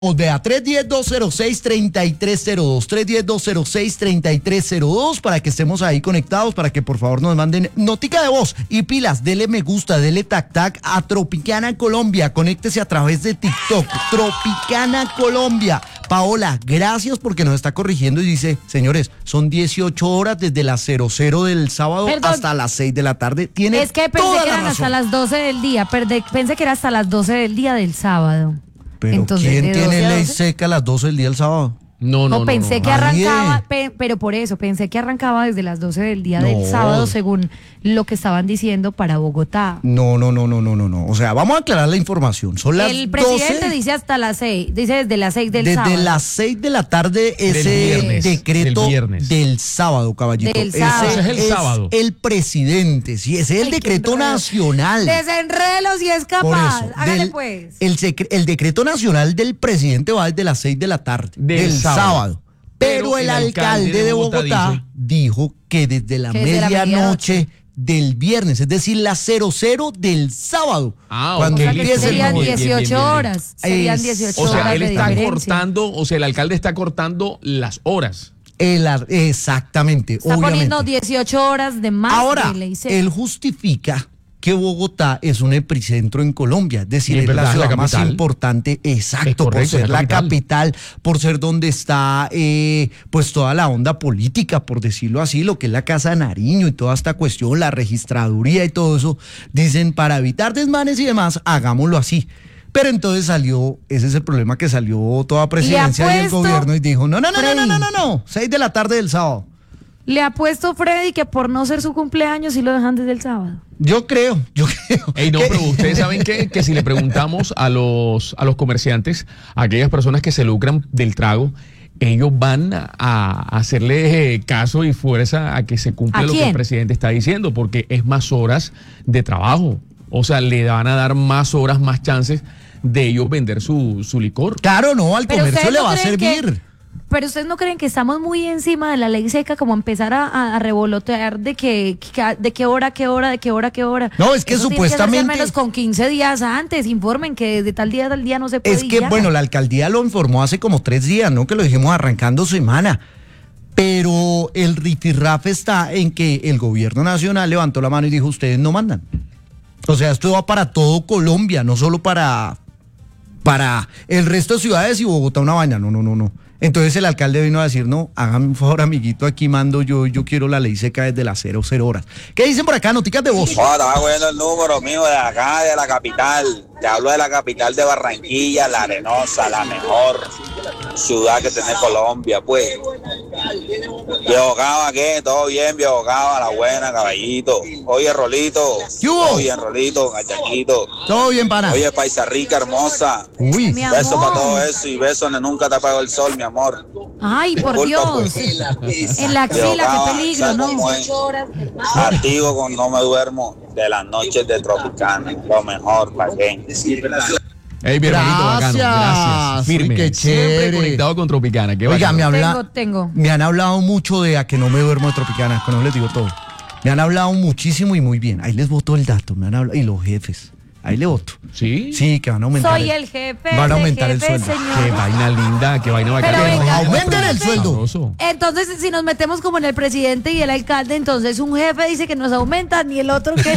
Vea, 310-206-3302, 310-206-3302, para que estemos ahí conectados, para que por favor nos manden notica de voz y pilas, dele me gusta, dele tac tac a Tropicana Colombia, conéctese a través de TikTok, Tropicana Colombia. Paola, gracias porque nos está corrigiendo y dice, señores, son 18 horas desde las 00 del sábado hasta las 6 de la tarde. Tiene Es que pensé toda que la eran razón. hasta las 12 del día, pensé que era hasta las 12 del día del sábado. Pero Entonces, ¿quién ¿de tiene 12 a ley 12? seca a las 12 del día del sábado? No, pensé que nadie. arrancaba, pero por eso, pensé que arrancaba desde las 12 del día del No. sábado, según lo que estaban diciendo para Bogotá. No. O sea, vamos a aclarar la información. Son las El presidente 12, dice hasta las 6, dice desde las 6 del desde sábado. las 6 de la tarde ese viernes, decreto del viernes. del sábado, caballito. Del sábado. Ese Ese es el sábado. el presidente, sí, ese es el Ay, qué decreto enredo. nacional. Desenrelo si es Por capaz. eso, Hágale pues. el decreto nacional del presidente va desde las 6 de la tarde, Del sábado. Pero Pero el el alcalde de Bogotá dijo que desde la Que desde la medianoche del viernes, es decir, las 00 del sábado. Ok, O sea que listo. serían Muy bien, 18 bien, bien. horas. Serían Es- 18 O sea, horas él de está diferencia. cortando, o sea, el alcalde está cortando las horas. Exactamente, Está obviamente. poniendo 18 horas de más Ahora, de ley seca. él justifica que Bogotá es un epicentro en Colombia, es decir, Y es es verdad, la es la ciudad más capital. importante, exacto, Es correcto, por ser es la la capital, por ser donde está pues toda la onda política, por decirlo así, lo que es la Casa de Nariño y toda esta cuestión, la registraduría y todo eso, dicen para evitar desmanes y demás, hagámoslo así. Pero entonces salió, ese es el problema, que salió toda presidencia y el apuesto, gobierno y dijo, no, Freddy. 6 de la tarde del sábado. Le ha puesto Freddy que por no ser su cumpleaños sí lo dejan desde el sábado. Yo creo. Ey, no, que- pero ustedes saben que si le preguntamos a los comerciantes, a aquellas personas que se lucran del trago, ellos van a hacerle caso y fuerza a que se cumpla ¿A lo que quién? el presidente está diciendo, porque es más horas de trabajo. O sea, le van a dar más horas, más chances de ellos vender su licor. Claro, no, al Pero comercio ustedes le no va a creen servir. Pero ustedes no creen que estamos muy encima de la ley seca, como empezar a revolotear de qué hora. No, es que Eso tiene supuestamente- hacerse al menos con 15 días antes, informen que de tal día a tal día no se puede. Es y que, ya. bueno, la alcaldía lo informó hace como 3 días, ¿no? Que lo dijimos arrancando semana. Pero el rifirrafe está en que el gobierno nacional levantó la mano y dijo, ustedes no mandan. O sea, esto va para todo Colombia, no solo para el resto de ciudades y Bogotá una vaina. No. Entonces el alcalde vino a decir, no, hágame un favor, amiguito, aquí mando yo quiero la ley seca desde las 00 horas. ¿Qué dicen por acá? Noticas de voz. Estaba cogiendo el número mío de acá, de la capital. Te hablo de la capital de Barranquilla, la arenosa, la mejor ciudad que tiene Colombia, pues. Viejo Cava, ¿qué? ¿Todo bien, viejo Cava? La buena, caballito. Oye, Rolito. ¿Qué hubo? Todo bien, Rolito, gachaquito. Todo bien, pana. Oye, paisa rica, hermosa. Uy, Mi Beso amor. para todo eso y beso donde nunca te apagó el sol, mi amor. Ay, por Disculpa, Dios. pues. En la Viejo axila, Cava, qué peligro, ¿sabes ¿no? cómo es? Activo con No Me Duermo de las noches de Tropicana. Lo mejor, ¿para qué? Ey, mi hermanito bacano, Gracias. gracias. Firme. Uy, qué Siempre chévere. conectado con Tropicana. Qué Oiga, bacano. Tengo. me han hablado mucho de a que no me duermo de Tropicana, con eso les digo todo. Me han hablado muchísimo y muy bien. Ahí les voto el dato, me han hablado, y los jefes. Ahí le voto. ¿Sí? Sí, que van a aumentar. Soy el jefe. Van a ese aumentar el jefe, sueldo. señor. Qué vaina linda, qué vaina bacana. Pero venga, aumenten el sueldo. Sabroso. Entonces, si nos metemos como en el presidente y el alcalde, entonces un jefe dice que nos aumentan y el otro que...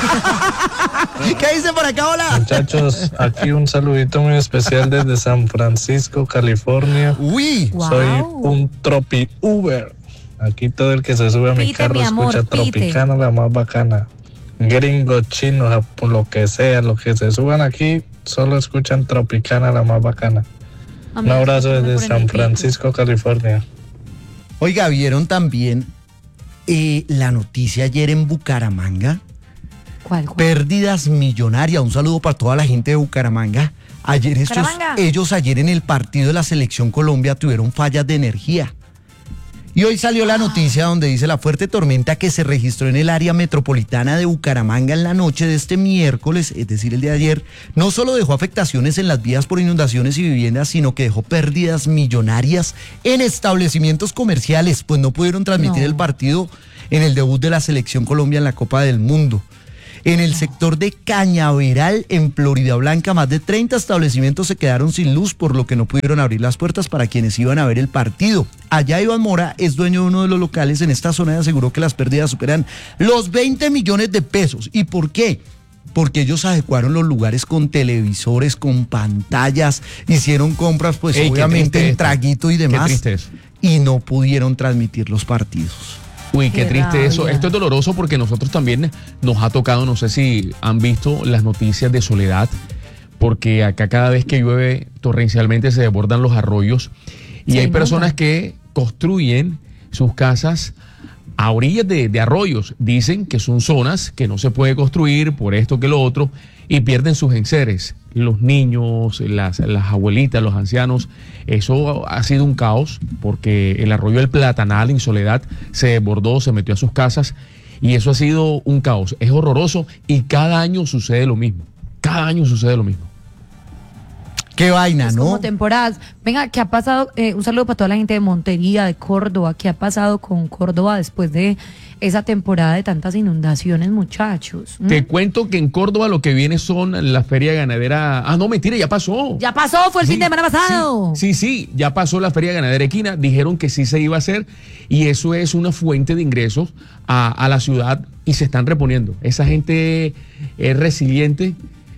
¿Qué dicen por acá? Hola. Muchachos, aquí un saludito muy especial desde San Francisco, California. Uy. Wow. Soy un tropi Uber. Aquí todo el que se sube a mi Pite, carro mi amor, escucha pite. Tropicana, la más bacana. Gringos, chinos, lo que sea, los que se suban aquí, solo escuchan Tropicana, la más bacana. Un abrazo desde San Francisco, California. Oiga, ¿vieron también la noticia ayer en Bucaramanga? ¿Cuál? Pérdidas millonarias. Un saludo para toda la gente de Bucaramanga. Bucaramanga. Ellos ayer en el partido de la Selección Colombia tuvieron fallas de energía. Y hoy salió la noticia donde dice la fuerte tormenta que se registró en el área metropolitana de Bucaramanga en la noche de este miércoles, es decir, el día de ayer, no solo dejó afectaciones en las vías por inundaciones y viviendas, sino que dejó pérdidas millonarias en establecimientos comerciales, pues no pudieron transmitir No. el partido en el debut de la Selección Colombia en la Copa del Mundo. En el sector de Cañaveral, en Florida Blanca, más de 30 establecimientos se quedaron sin luz, por lo que no pudieron abrir las puertas para quienes iban a ver el partido. Allá Iván Mora es dueño de uno de los locales en esta zona y aseguró que las pérdidas superan los 20 millones de pesos. ¿Y por qué? Porque ellos adecuaron los lugares con televisores, con pantallas, hicieron compras, pues obviamente en traguito y demás. Qué triste eso. Y no pudieron transmitir los partidos. Uy, qué triste eso. Esto es doloroso porque nosotros también nos ha tocado, no sé si han visto las noticias de Soledad, porque acá cada vez que llueve torrencialmente se desbordan los arroyos y hay personas que construyen sus casas a orillas de arroyos. Dicen que son zonas que no se puede construir por esto que lo otro y pierden sus enseres. Los niños, las abuelitas, los ancianos, eso ha sido un caos porque el arroyo del Platanal en Soledad se desbordó, se metió a sus casas y eso ha sido un caos. Es horroroso y cada año sucede lo mismo. Cada año sucede lo mismo. Qué vaina, es ¿no? Como temporadas. Venga, ¿qué ha pasado? Un saludo para toda la gente de Montería, de Córdoba. ¿Qué ha pasado con Córdoba después de esa temporada de tantas inundaciones, muchachos? Te cuento que en Córdoba lo que viene son la feria ganadera. Ah, no, mentira, ya pasó. Ya pasó, fue el fin de semana pasado. Sí, ya pasó la feria ganadera equina. Dijeron que sí se iba a hacer y eso es una fuente de ingresos a la ciudad y se están reponiendo. Esa gente es resiliente.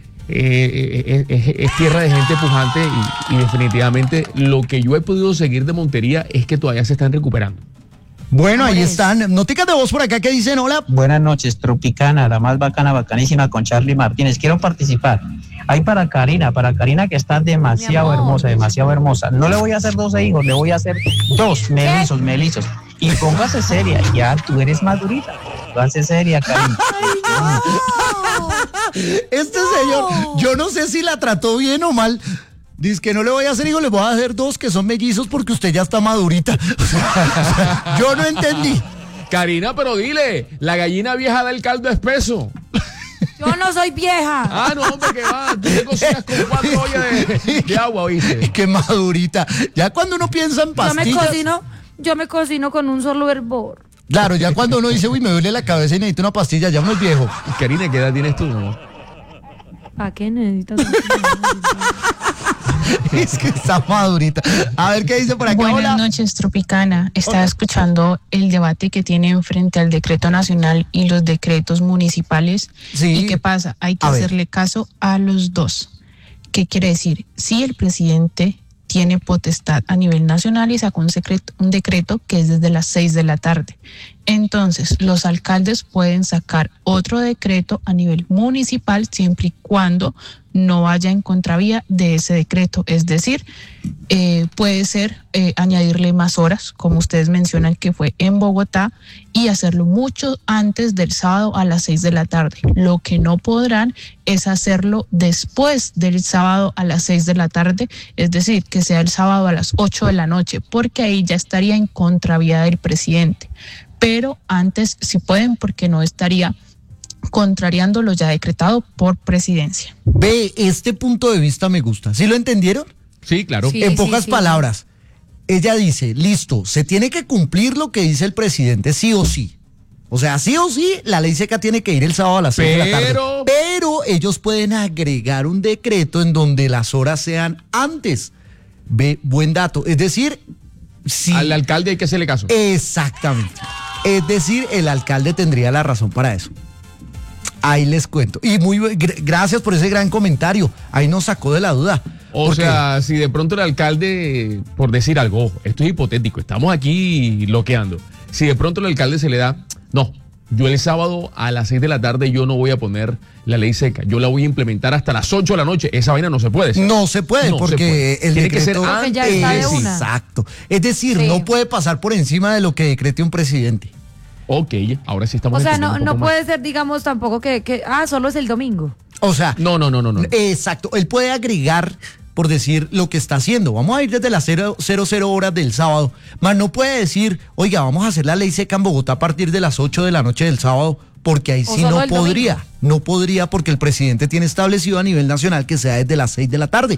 Es tierra de gente pujante y definitivamente lo que yo he podido seguir de Montería es que todavía se están recuperando. Bueno, ahí están. Noticas de voz por acá que dicen hola. Buenas noches, Tropicana, la más bacana, bacanísima con Charlie Martínez. Quiero participar. Hay para Karina que está demasiado hermosa. No le voy a hacer 12 hijos, le voy a hacer 2 melizos. Y póngase seria, ya tú eres madurita. Póngase seria, Karina. Este señor, yo no sé si la trató bien o mal. Dice que no le voy a hacer hijos, le voy a hacer 2 que son mellizos porque usted ya está madurita. O sea, yo no entendí. Karina, pero dile, la gallina vieja da el caldo espeso. Yo no soy vieja. Ah, no, hombre, que va. Tú te cocinas con 4 ollas de agua, ¿oíste? Qué madurita. Ya cuando uno piensa en pastillas. Yo me cocino con un solo hervor. Claro, ya cuando uno dice, uy, me duele la cabeza y necesito una pastilla, ya uno es viejo. Karina, ¿qué edad tienes tú, no? ¿Para qué necesitas? Es que está madurita. A ver qué dice por acá. Buenas noches, Tropicana. Estaba escuchando el debate que tienen frente al decreto nacional y los decretos municipales. Sí. ¿Y qué pasa? Hay que hacerle caso a los dos. ¿Qué quiere decir? Si el presidente tiene potestad a nivel nacional y sacó un decreto que es desde las 6 de la tarde. Entonces, los alcaldes pueden sacar otro decreto a nivel municipal siempre y cuando no vaya en contravía de ese decreto. Es decir, puede ser añadirle más horas, como ustedes mencionan que fue en Bogotá, y hacerlo mucho antes del sábado a las 6 de la tarde. Lo que no podrán es hacerlo después del sábado a las 6 de la tarde, es decir, que sea el sábado a las 8 de la noche, porque ahí ya estaría en contravía del presidente. Pero antes sí pueden, porque no estaría contrariando lo ya decretado por presidencia. Ve, este punto de vista me gusta. ¿Sí lo entendieron? Sí, claro. Sí, En pocas palabras, ella dice, listo, se tiene que cumplir lo que dice el presidente sí o sí. O sea, sí o sí, la ley seca tiene que ir el sábado a las 6 de la tarde. Pero ellos pueden agregar un decreto en donde las horas sean antes. Ve, buen dato. Es decir, si al alcalde hay que hacerle caso. Exactamente. Es decir, el alcalde tendría la razón para eso. Ahí les cuento. Y gracias por ese gran comentario. Ahí nos sacó de la duda. O sea, si de pronto el alcalde, por decir algo, ojo, esto es hipotético, estamos aquí loqueando. Si de pronto el alcalde se le da, no, yo el sábado a las 6 de la tarde yo no voy a poner la ley seca, yo la voy a implementar hasta las 8 de la noche. Esa vaina no se puede. ¿Sí? No se puede, no porque se puede. el tiene decreto que ser antes. Ya está de una. Exacto. Es decir, Sí. no puede pasar por encima de lo que decrete un presidente. Ok, ahora sí estamos O sea, entendiendo un no poco más. puede ser, digamos, tampoco que solo es el domingo. O sea, No. exacto. Él puede agregar, por decir, lo que está haciendo. Vamos a ir desde las 00 horas del sábado. Más no puede decir, oiga, vamos a hacer la ley seca en Bogotá a partir de las 8 de la noche del sábado, porque ahí O sí solo no el podría. domingo. No podría porque el presidente tiene establecido a nivel nacional que sea desde las 6 de la tarde.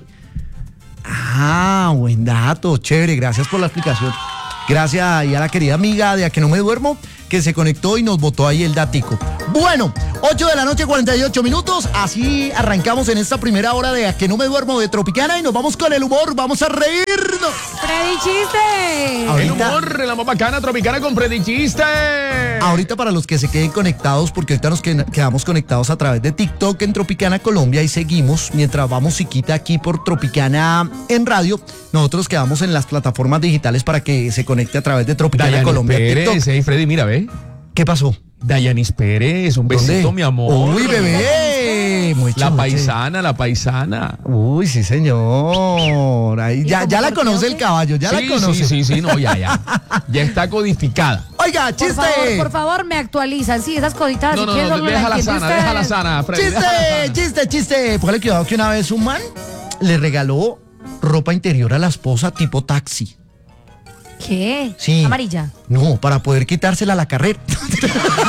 Ah, buen dato, chévere, gracias por la explicación. Gracias ahí a la querida amiga de A Que No Me Duermo, que se conectó y nos botó ahí el datico. Bueno, 8 de la noche, 48 minutos. Así arrancamos en esta primera hora de A que no me duermo de Tropicana y nos vamos con el humor. Vamos a reírnos. Freddy Chiste. El humor, la más bacana Tropicana con Freddy Chiste. Ahorita para los que se queden conectados, porque ahorita nos quedamos conectados a través de TikTok en Tropicana Colombia y seguimos mientras va musiquita aquí por Tropicana en radio. Nosotros quedamos en las plataformas digitales para que se conecte a través de Tropicana Dayanis Colombia. Pérez, TikTok. hey Freddy, mira, ve. ¿Qué pasó? Dayanis Pérez, un besito, ¿Dónde? mi amor. Uy, bebé. La paisana. Uy, sí, señor. Ahí, ya la conoce el caballo, ya la conoce. Sí, no, ya. Ya está codificada. Oiga, chiste. Por favor, me actualizan. Sí, esas cositas. No, si quieres, me déjala entiende sana, usted. Freddy. Chiste. Póngale cuidado que una vez un man le regaló ropa interior a la esposa tipo taxi. ¿Qué? Sí. Amarilla. No, para poder quitársela a la carrera.